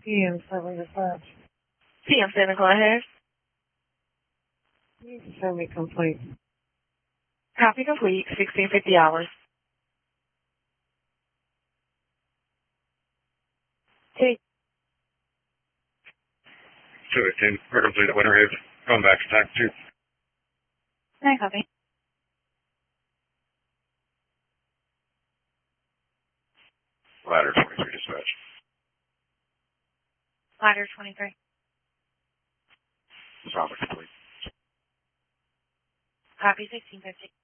PM7 dispatch. PM7, go ahead. You can send me complete. Copy complete, 1650 hours. Take 218, we're complete at Winter Haven. Going back to TAC 2. Hi, copy. Ladder 23 dispatch. Ladder 23. Solid complete. Copy 1650.